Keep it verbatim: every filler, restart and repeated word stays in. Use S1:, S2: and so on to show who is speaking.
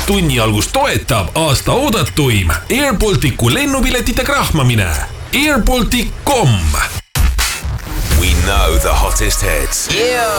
S1: tunni algus toetab aasta oodatuim Air Balticu lennupiletite krahmamine. air baltic dot com.
S2: We know the hottest hits.
S3: Yeah.